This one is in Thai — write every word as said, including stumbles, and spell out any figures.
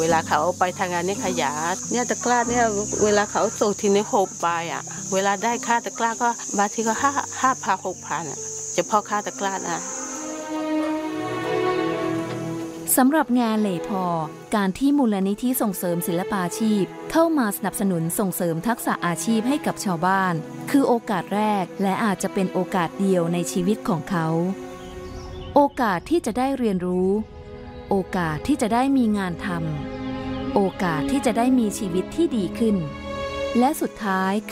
เวลาเขาไปทางงานนี่ขยะเนี่ยตะกร้าเนี่ยเวลาเขาส่งทีนึงหกใบอ่ะเวลาได้ค่าตะกร้าก็บางทีก็ห้าห้าพันหกพันอ่ะเฉพาะค่าตะกร้านะสำหรับงานเหล่พอการที่มูลนิธิส่งเสริมศิลปาชีพเข้ามาสนับสนุนส่งเสริมทักษะอาชีพให้กับชาวบ้านคือโอกาสแรกและอาจจะเป็นโอกาสเดียวในชีวิตของเขาโอกาสที่จะได้เรียนรู้โอกาสที่จะได้มีงานทำโอกาสที่จะได้มีชีวิตที่ดีขึ้นและสุดท้าย